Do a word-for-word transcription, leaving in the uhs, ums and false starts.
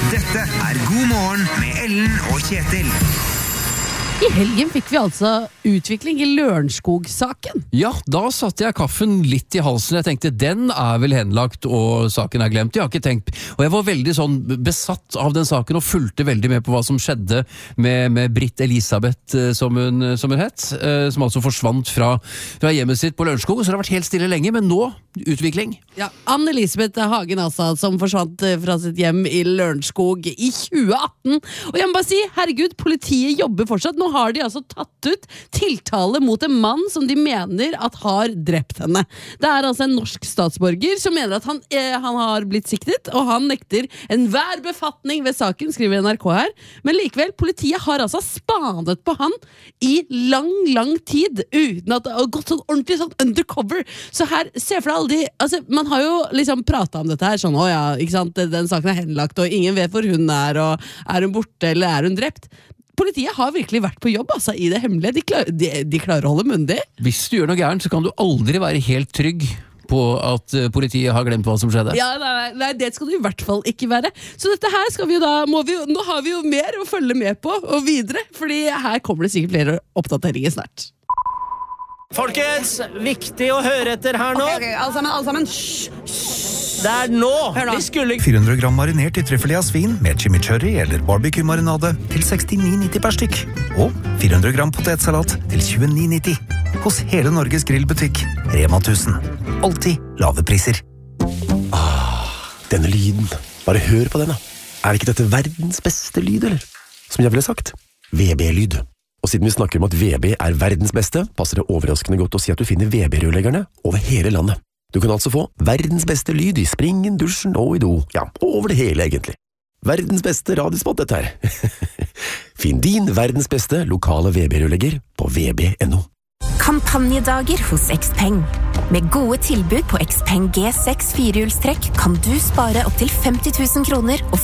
Dette er God morgen med Ellen og Kjetil. I helgen fikk vi altså utvikling i Lørenskog-saken. Ja, da satte jeg kaffen litt i halsen. Jeg tenkte, den er vel henlagt, og saken er glemt. Jeg har ikke tenkt, og jeg var veldig sånn besatt av den saken, og fulgte veldig med på hva som skjedde med, med Britt Elisabeth, som hun, som hun het, som altså forsvant fra, fra hjemmet sitt på Lørenskog, så det har vært helt stille lenge, men nå, utvikling. Ja, Anne-Elisabeth Hagen altså, som forsvant fra sitt hjem i Lørenskog i tjue atten. Og jeg må bare si, herregud, politiet jobber fortsatt. Nå har de altså tatt ut tiltale mot en mann som de mener at har drept henne. Det er altså en norsk statsborger som mener at han, eh, han har blitt siktet, og han nekter enhver befatning ved saken, skriver N R K her. Men likevel, politiet har altså spanet på han i lang, lang tid, uten at det har gått sånn ordentlig sånn undercover. Så her, se for deg alle de, altså, man har jo liksom pratet om dette her, sånn, å ja, ikke sant, den saken er henlagt, og ingen vet hvor hun er, og er hun borte, eller er hun drept? Politiet har virkelig vært på jobb altså, i det hemmelige. De, klar, de, de klarer å holde mundig. Hvis du gjør noe gærent, så kan du aldri være helt trygg på at politiet har glemt hva som skjedde. Ja, nei, nei, det skal du i hvert fall ikke være. Så dette her skal vi jo da, må vi jo, nå har vi jo mer å følge med på og videre, fordi her kommer det sikkert flere oppdateringer snart. Folkens, viktig å høre etter her nå. Ok, ok, alle sammen, alle sammen. Shh, shh. Det er nå. Vi skulle... fire hundre gram marinert i trøffel av svin med chimichurri eller barbecue-marinade til sekstini nitti per stykk. Og fire hundre gram potetsalat til tjueni nitti. Hos hele Norges grillbutikk, Rema tusen. Alltid lave priser. Ah, denne lyden. Bare hør på den da. Er ikke dette verdens beste lyd, eller? Som jeg ville sagt, V B-lyd. Og siden vi snakker om at V B er verdens beste, passer det overraskende godt å si at du finner V B-rørleggerne over hele landet. Du kan altså få verdens beste lyd i springen, dusjen og i do. Ja, over det hele egentlig. Verdens beste radiospot dette her. Finn din verdens beste lokale V B-rørlegger på v b punktum no. Kampanjedager hos Xpeng. Med gode tilbud på Xpeng G seks firehjulstrekk kan du spare opp til femti tusen kroner og